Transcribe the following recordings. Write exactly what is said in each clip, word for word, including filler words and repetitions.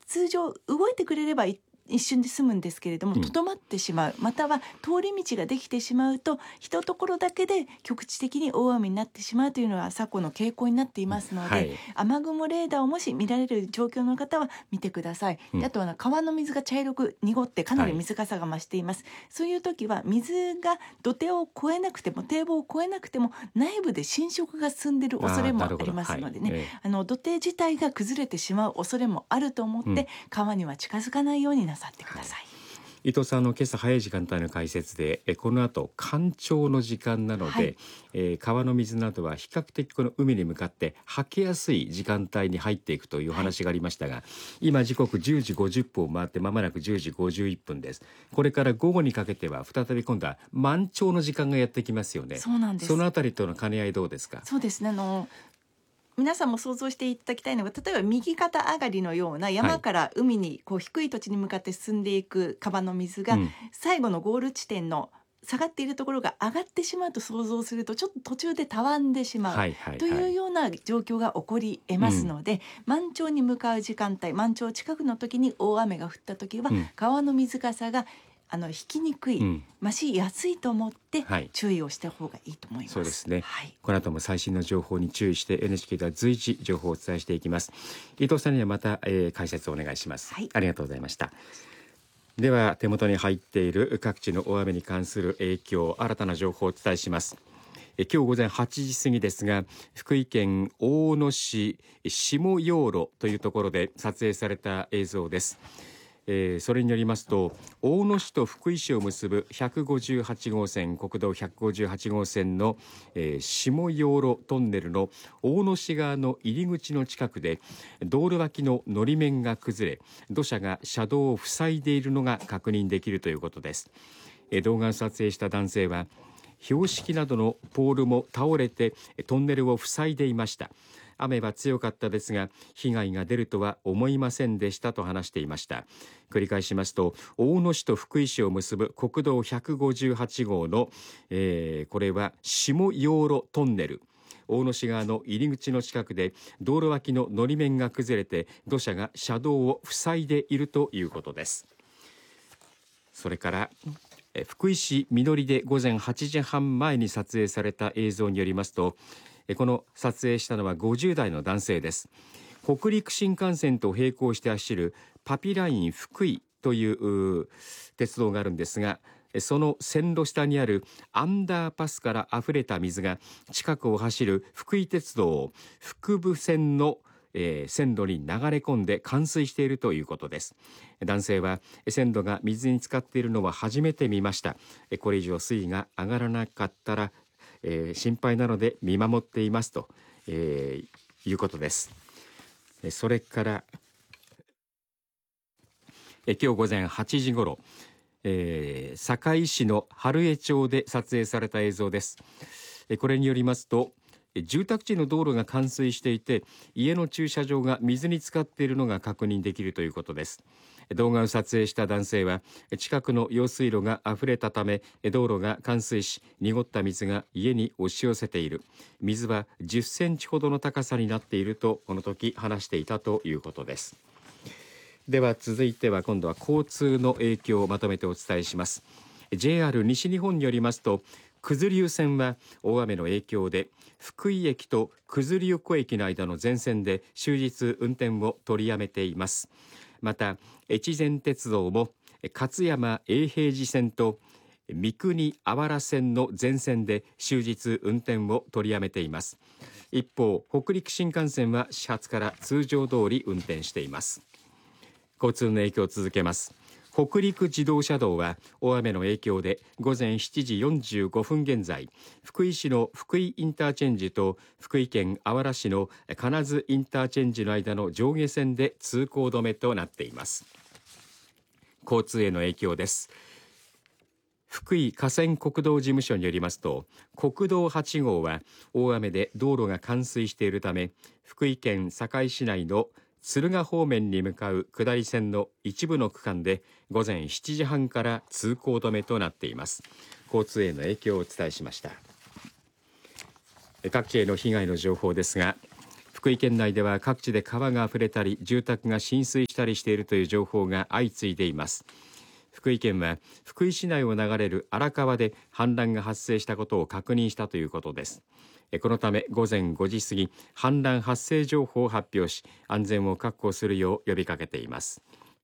通常動いてくれればい一瞬で済むんですけれども、 うんとどまってしまう、または通り道ができてしまうと一ところだけで局地的に大雨になってしまうというのは昨今の傾向になっていますので、 はい、 雨雲レーダーをもし見られる状況の方は見てください。 うんであとは川の水が茶色く濁ってかなり水かさが増しています、そういう時は水が土手を越えなくても堤防を越えなくても内部で浸食が進んでいる恐れもありますのでね、 はい、えあの土手自体が崩れてしまう恐れもあると思って、 うん川には近づかないようになさってください。 伊藤さんの今朝早い時間帯の解説でえこの後干潮の時間なので、 はいえー川の水などは比較的この海に向かってはけやすい時間帯に入っていくというお話がありましたが、今時刻じゅうじごじゅっぷんを回ってまもなくじゅうじごじゅういっぷんです。これから午後にかけては再び今度は満潮の時間がやってきますよね。 そうなんです。 そのあたりとの兼ね合いどうですか？ そうですね、あの皆さんも想像していただきたいのが、例えば右肩上がりのような山から海にこう低い土地に向かって進んでいく川の水が、 うん最後のゴール地点の下がっているところが上がってしまうと想像するとちょっと途中でたわんでしまう、 はいはいはい、 というような状況が起こり得ますので、満潮に向かう時間帯、満潮近くの時に大雨が降った時は、 うん川の水かさがあの引きにくい、 うん増しやすいと思ってはい注意をした方がいいと思います。 そうですね、 はい、 この後も最新の情報に注意して エヌエイチケー では随時情報をお伝えしていきます。伊藤さんにはまた、えー解説をお願いします、 はい、 ありがとうございました。では手元に入っている各地の大雨に関する影響、新たな情報をお伝えします。え今日午前はちじ過ぎですが、福井県大野市下養路というところで撮影された映像です。えー、それによりますと、大野市と福井市を結ぶひゃくごじゅうはちごうせん、国道ひゃくごじゅうはちごうせんの、えー、下養路トンネルの大野市側の入り口の近くで道路脇ののり面が崩れ、土砂が車道を塞いでいるのが確認できるということです。えー、動画を撮影した男性は、標識などのポールも倒れてトンネルを塞いでいました。雨は強かったですが被害が出るとは思いませんでしたと話していました。繰り返しますと、大野市と福井市を結ぶ国道ひゃくごじゅうはちごうの、えー、これは下養路トンネル、大野市側の入り口の近くで道路脇ののり面が崩れて土砂が車道を塞いでいるということです。それから福井市みのりで午前はちじはん前に撮影された映像によりますと、この撮影したのはごじゅう代の男性です。北陸新幹線と並行して走るパピライン福井という鉄道があるんですが、その線路下にあるアンダーパスからあふれた水が近くを走る福井鉄道福部線のえー、線路に流れ込んで冠水しているということです。男性は線路が水に浸かっているのは初めて見ました。これ以上水位が上がらなかったら、えー、心配なので見守っていますと、えー、いうことです。それからえ今日午前はちじごろ、えー、堺市の春江町で撮影された映像です。これによりますと、住宅地の道路が冠水していて家の駐車場が水に浸かっているのが確認できるということです。動画を撮影した男性は、近くの用水路があふれたため道路が冠水し濁った水が家に押し寄せている、水はじゅっセンチほどの高さになっているとこの時話していたということです。では続いては今度は交通の影響をまとめてお伝えします。 ジェイアール 西日本によりますと、九頭竜線は大雨の影響で福井駅と九頭竜湖駅の間の全線で終日運転を取りやめています。また越前鉄道も勝山永平寺線と三国あわら線の全線で終日運転を取りやめています。一方、北陸新幹線は始発から通常通り運転しています。交通の影響を続けます。北陸自動車道は大雨の影響で午前しちじよんじゅうごふん現在、福井市の福井インターチェンジと福井県あわら市の金津インターチェンジの間の上下線で通行止めとなっています。交通への影響です。福井河川国道事務所によりますと、国道はちごうは大雨で道路が冠水しているため、福井県坂井市内の敦賀方面に向かう下り線の一部の区間で午前しちじはんから通行止めとなっています。交通への影響をお伝えしました。各地への被害の情報ですが、 福井県内では各地で川があふれたり住宅が浸水したりしているという情報が相次いでいます。福井県は福井市内を流れる荒川で氾濫が発生したことを確認したということです。このため午前ごじ過ぎ、氾濫発生情報を発表し、安全を確保するよう呼びかけています。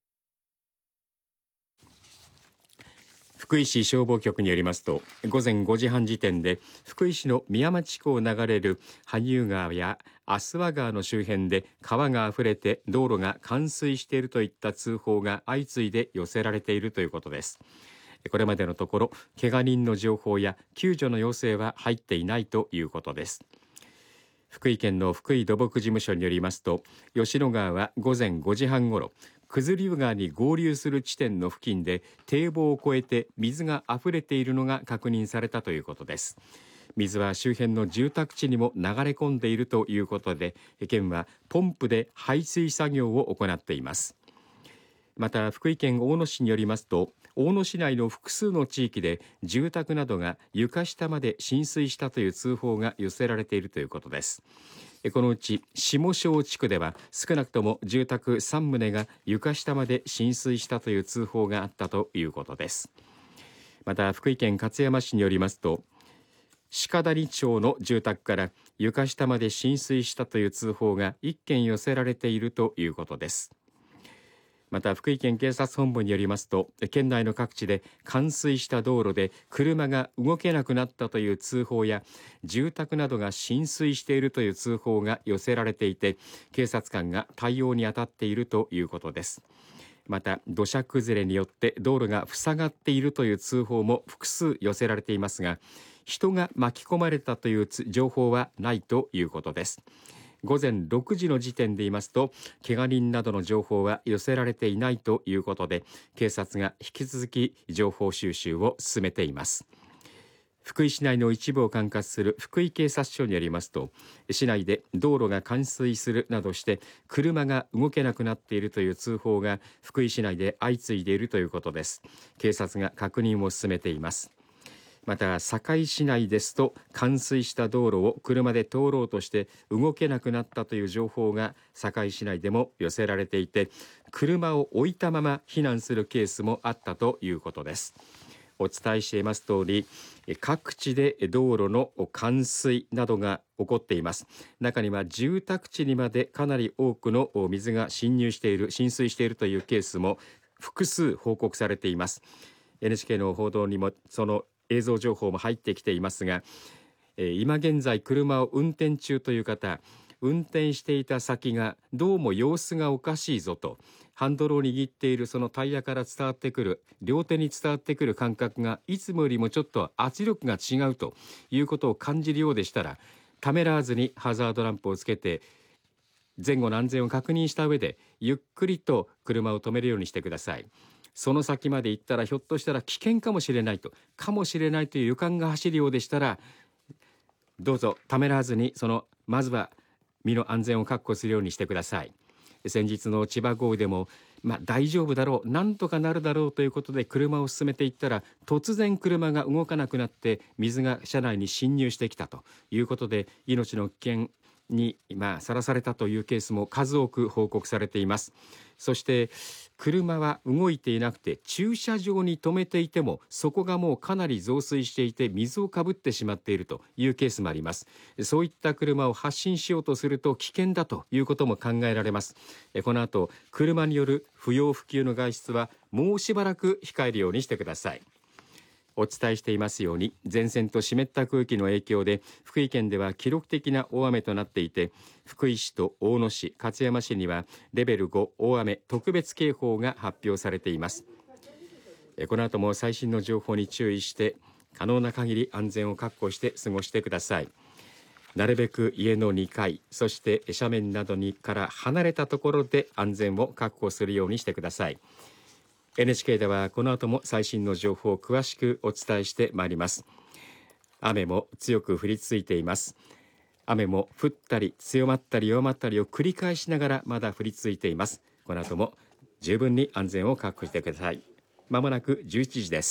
福井市消防局によりますと、午前ごじはん時点で福井市の宮町地区を流れる羽生川や足羽川の周辺で川があふれて道路が冠水しているといった通報が相次いで寄せられているということです。これまでのところ怪我人の情報や救助の要請は入っていないということです。福井県の福井土木事務所によりますと、吉野川は午前ごじはんごろ、九頭竜川に合流する地点の付近で堤防を越えて水があふれているのが確認されたということです。水は周辺の住宅地にも流れ込んでいるということで、県はポンプで排水作業を行っています。また福井県大野市によりますと、大野市内の複数の地域で住宅などが床下まで浸水したという通報が寄せられているということです。このうち下庄地区では少なくとも住宅さん棟が床下まで浸水したという通報があったということです。また福井県勝山市によりますと、鹿谷町の住宅から床下まで浸水したという通報がいっけん寄せられているということです。また福井県警察本部によりますと、県内の各地で冠水した道路で車が動けなくなったという通報や住宅などが浸水しているという通報が寄せられていて、警察官が対応に当たっているということです。また土砂崩れによって道路が塞がっているという通報も複数寄せられていますが、人が巻き込まれたという情報はないということです。午前ろくじの時点で言いますと、怪我人などの情報は寄せられていないということで、警察が引き続き情報収集を進めています。福井市内の一部を管轄する福井警察署によりますと、市内で道路が冠水するなどして車が動けなくなっているという通報が福井市内で相次いでいるということです。警察が確認を進めています。また堺市内ですと、冠水した道路を車で通ろうとして動けなくなったという情報が堺市内でも寄せられていて、車を置いたまま避難するケースもあったということです。お伝えしています通り、各地で道路の冠水などが起こっています。中には住宅地にまでかなり多くの水が浸入している浸水しているというケースも複数報告されています。 エヌエイチケー の報道にもその映像情報も入ってきていますが、今現在車を運転中という方、運転していた先がどうも様子がおかしいぞと、ハンドルを握っているそのタイヤから伝わってくる、両手に伝わってくる感覚がいつもよりもちょっと圧力が違うということを感じるようでしたら、ためらわずにハザードランプをつけて前後の安全を確認した上でゆっくりと車を止めるようにしてください。その先まで行ったらひょっとしたら危険かもしれないとかもしれないという予感が走るようでしたら、どうぞためらわずにそのまずは身の安全を確保するようにしてください。先日の千葉豪雨でも、まあ、大丈夫だろう、なんとかなるだろうということで車を進めていったら、突然車が動かなくなって水が車内に侵入してきたということで、命の危険にまあさらされたというケースも数多く報告されています。そして車は動いていなくて駐車場に止めていても、そこがもうかなり増水していて水をかぶってしまっているというケースもあります。そういった車を発進しようとすると危険だということも考えられます。この後車による不要不急の外出はもうしばらく控えるようにしてください。お伝えしていますように、前線と湿った空気の影響で福井県では記録的な大雨となっていて、福井市と大野市、勝山市にはレベルご大雨特別警報が発表されています。この後も最新の情報に注意して可能な限り安全を確保して過ごしてください。なるべく家のにかい、そして斜面などにから離れたところで安全を確保するようにしてください。エヌエイチケー ではこの後も最新の情報を詳しくお伝えしてまいります。雨も強く降り続いています。雨も降ったり強まったり弱まったりを繰り返しながらまだ降り続いています。この後も十分に安全を確保してください。まもなくじゅういちじです。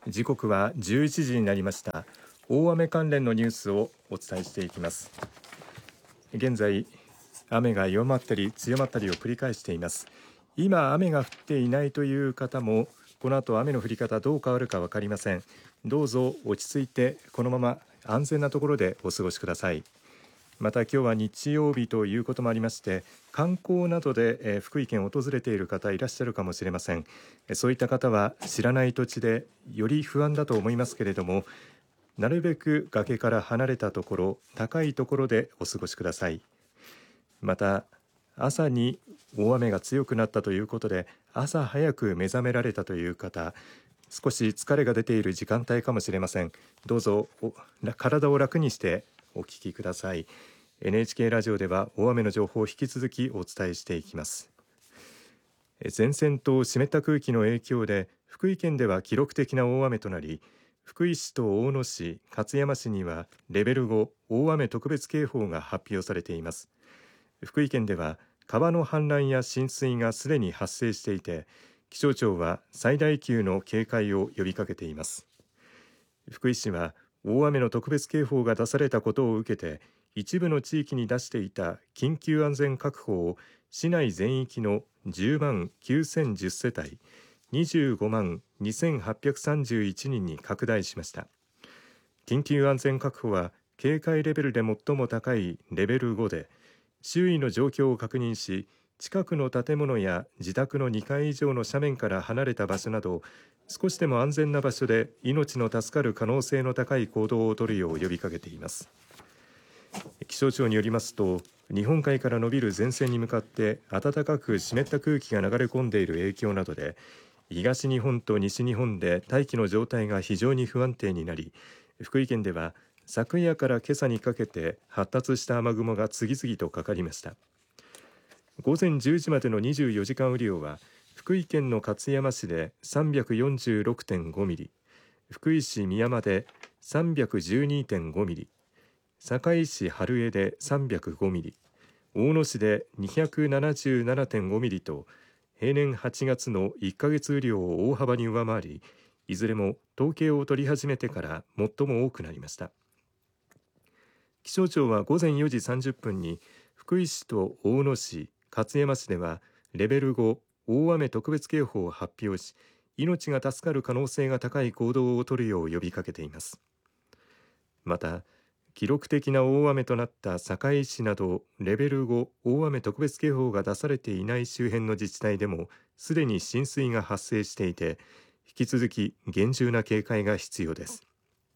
時刻はじゅういちじになりました。大雨関連のニュースをお伝えしていきます。現在雨が弱まったり強まったりを繰り返しています。今雨が降っていないという方もこの後雨の降り方どう変わるか分かりません。どうぞ落ち着いてこのまま安全なところでお過ごしください。また今日は日曜日ということもありまして観光などで、えー、福井県を訪れている方いらっしゃるかもしれません。そういった方は知らない土地でより不安だと思いますけれども、なるべく崖から離れたところ高いところでお過ごしください。また朝に大雨が強くなったということで朝早く目覚められたという方、少し疲れが出ている時間帯かもしれません。どうぞ体を楽にしてお聞きください。 エヌエイチケー ラジオでは大雨の情報を引き続きお伝えしていきます。前線と湿った空気の影響で福井県では記録的な大雨となり、福井市と大野市、勝山市にはレベルご大雨特別警報が発表されています。福井県では川の氾濫や浸水がすでに発生していて、気象庁は最大級の警戒を呼びかけています。福井市は大雨の特別警報が出されたことを受けて、一部の地域に出していた緊急安全確保を市内全域のじゅうまんきゅうせんじゅっせたいにじゅうごまんにせんはっぴゃくさんじゅういちにんに拡大しました。緊急安全確保は警戒レベルで最も高いレベルごで、周囲の状況を確認し、近くの建物や自宅のにかい以上の斜面から離れた場所など少しでも安全な場所で命の助かる可能性の高い行動を取るよう呼びかけています。気象庁によりますと、日本海から伸びる前線に向かって暖かく湿った空気が流れ込んでいる影響などで、東日本と西日本で大気の状態が非常に不安定になり、福井県では昨夜から今朝にかけて発達した雨雲が次々とかかりました。午前じゅうじまでのにじゅうよじかん雨量は福井県の勝山市で さんびゃくよんじゅうろくてんご ミリ、福井市美山で さんびゃくじゅうにてんご ミリ、坂井市春江でさんびゃくごミリ、大野市でにひゃくななじゅうななてんご ミリと平年はちがつのいっかげつ雨量を大幅に上回り、いずれも統計を取り始めてから最も多くなりました。気象庁は午前よじさんじゅっぷんに福井市と大野市、勝山市ではレベルご大雨特別警報を発表し、命が助かる可能性が高い行動を取るよう呼びかけています。また記録的な大雨となった坂井市などレベルご大雨特別警報が出されていない周辺の自治体でもすでに浸水が発生していて、引き続き厳重な警戒が必要です。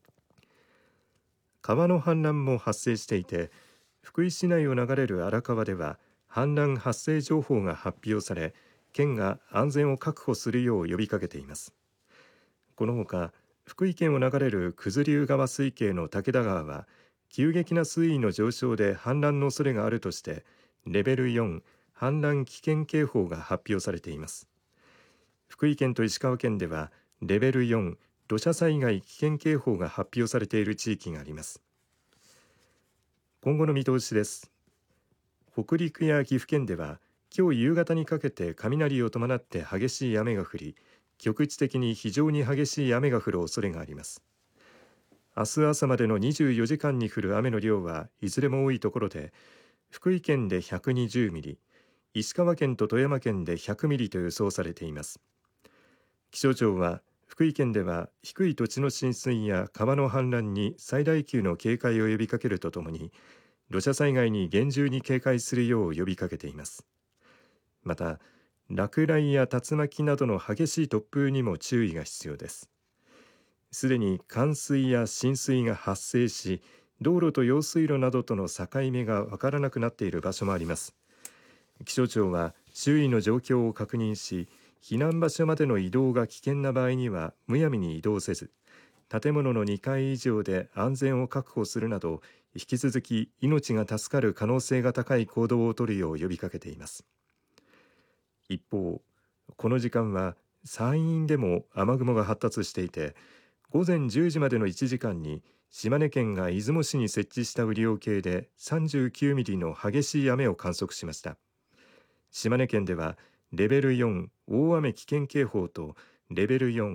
川の氾濫も発生していて、福井市内を流れる荒川では氾濫発生情報が発表され、県が安全を確保するよう呼びかけています。このほか福井県を流れる九頭竜川水系の武田川は急激な水位の上昇で氾濫の恐れがあるとしてレベルよん氾濫危険警報が発表されています。福井県と石川県ではレベルよん土砂災害危険警報が発表されている地域があります。今後の見通しです。北陸や岐阜県では今日夕方にかけて雷を伴って激しい雨が降り、局地的に非常に激しい雨が降る恐れがあります。明日朝までのにじゅうよじかんに降る雨の量はいずれも多いところで、福井県でひゃくにじゅうミリ、石川県と富山県でひゃくミリと予想されています。気象庁は福井県では低い土地の浸水や川の氾濫に最大級の警戒を呼びかけるとともに、土砂災害に厳重に警戒するよう呼びかけています。また落雷や竜巻などの激しい突風にも注意が必要です。すでに冠水や浸水が発生し、道路と用水路などとの境目が分からなくなっている場所もあります。気象庁は周囲の状況を確認し、避難場所までの移動が危険な場合にはむやみに移動せず、建物のにかい以上で安全を確保するなど、引き続き命が助かる可能性が高い行動を取るよう呼びかけています。一方、この時間は山陰でも雨雲が発達していて、午前じゅうじまでのいちじかんに島根県が出雲市に設置した雨量計でさんじゅうきゅうミリの激しい雨を観測しました。島根県ではレベルよん大雨危険警報とレベルよん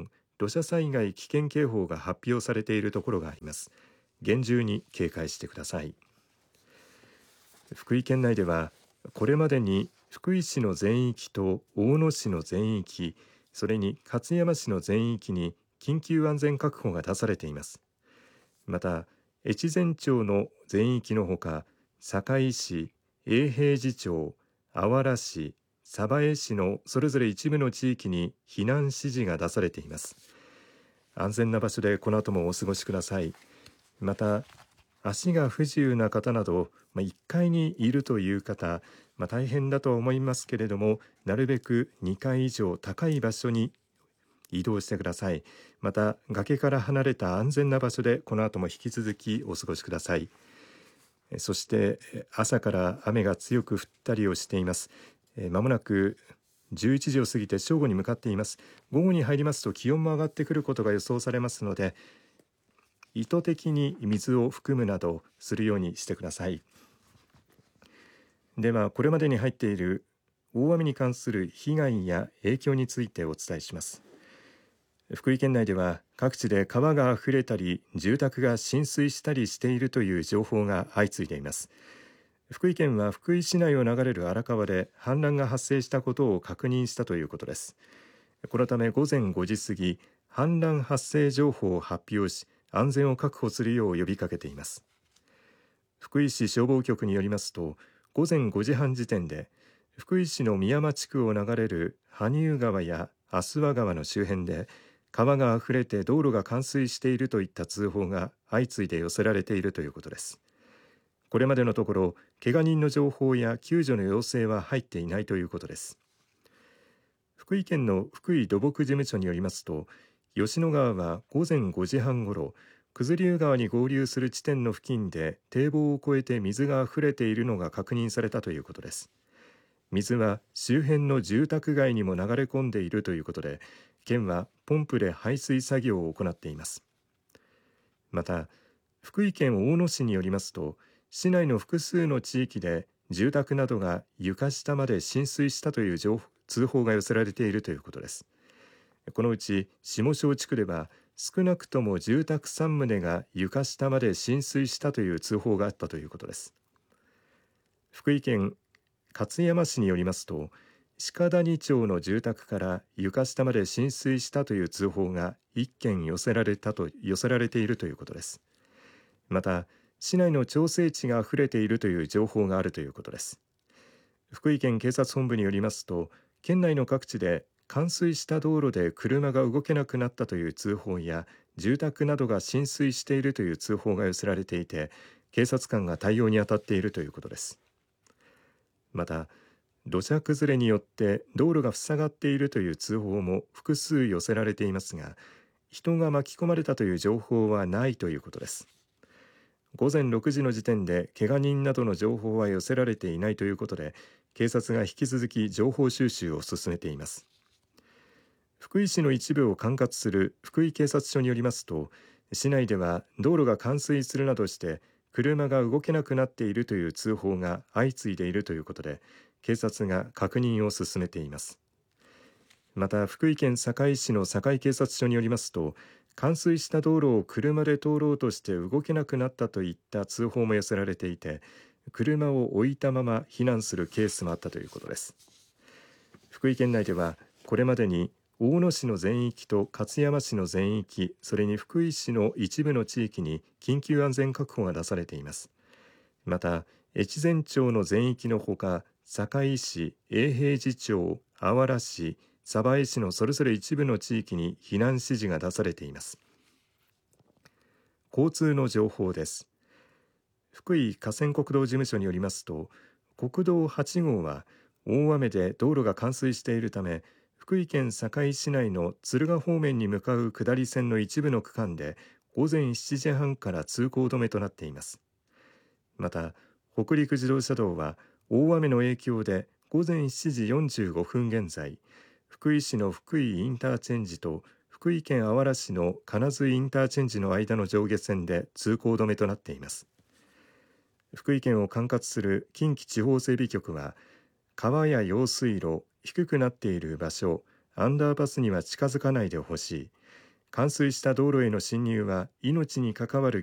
土砂災害危険警報が発表されているところがあります。厳重に警戒してください。福井県内ではこれまでに福井市の全域と大野市の全域、それに勝山市の全域に緊急安全確保が出されています。また越前町の全域のほか、堺市、永平寺町、あわら市、鯖江市のそれぞれ一部の地域に避難指示が出されています。安全な場所でこの後もお過ごしください。また足が不自由な方など、まあ、いっかいにいるという方、まあ、大変だとは思いますけれども、なるべくにかい以上高い場所に移動してください。また崖から離れた安全な場所でこの後も引き続きお過ごしください。そして朝から雨が強く降ったりをしています。まもなくじゅういちじを過ぎて正午に向かっています。午後に入りますと気温も上がってくることが予想されますので、意図的に水を含むなどするようにしてください。ではこれまでに入っている大雨に関する被害や影響についてお伝えします。福井県内では各地で川があふれたり住宅が浸水したりしているという情報が相次いでいます。福井県は福井市内を流れる荒川で氾濫が発生したことを確認したということです。このため午前ごじ過ぎ、氾濫発生情報を発表し、安全を確保するよう呼びかけています。福井市消防局によりますと、午前ごじはん時点で福井市の宮間地区を流れる羽生川や足羽川の周辺で川があふれて道路が冠水しているといった通報が相次いで寄せられているということです。これまでのところ怪我人の情報や救助の要請は入っていないということです。福井県の福井土木事務所によりますと、吉野川は午前ごじはんごろ、九頭竜川に合流する地点の付近で堤防を越えて水があふれているのが確認されたということです。水は周辺の住宅街にも流れ込んでいるということで、県はポンプで排水作業を行っています。また福井県大野市によりますと、市内の複数の地域で住宅などが床下まで浸水したという情報通報が寄せられているということです。このうち下庄地区では少なくとも住宅さん棟が床下まで浸水したという通報があったということです。福井県勝山市によりますと、鹿谷町の住宅から床下まで浸水したという通報がいっけん寄せられたと寄せられているということです。また市内の調整池があふれているという情報があるということです。福井県警察本部によりますと、県内の各地で冠水した道路で車が動けなくなったという通報や住宅などが浸水しているという通報が寄せられていて、警察官が対応に当たっているということです。また土砂崩れによって道路が塞がっているという通報も複数寄せられていますが、人が巻き込まれたという情報はないということです。午前ろくじの時点で怪我人などの情報は寄せられていないということで、警察が引き続き情報収集を進めています。福井市の一部を管轄する福井警察署によりますと、市内では道路が冠水するなどして車が動けなくなっているという通報が相次いでいるということで、警察が確認を進めています。また福井県坂井市の坂井警察署によりますと、冠水した道路を車で通ろうとして動けなくなったといった通報も寄せられていて、車を置いたまま避難するケースもあったということです。福井県内ではこれまでに大野市の全域と勝山市の全域、それに福井市の一部の地域に緊急安全確保が出されています。また越前町の全域のほか、坂井市、永平寺町、あわら市、鯖江市のそれぞれ一部の地域に避難指示が出されています。交通の情報です。福井河川国道事務所によりますと、国道はちごうは大雨で道路が冠水しているため、福井県坂井市内の敦賀方面に向かう下り線の一部の区間で午前しちじはんから通行止めとなっています。また北陸自動車道は大雨の影響で午前しちじよんじゅうごふん現在、福井市の福井インターチェンジと福井県あわら市の金津インターチェンジの間の上下線で通行止めとなっています。福井県を管轄する近畿地方整備局は、川や用水路、低くなっている場所、アンダーパスには近づかないでほしい、 冠水した道路への侵入は命に関わる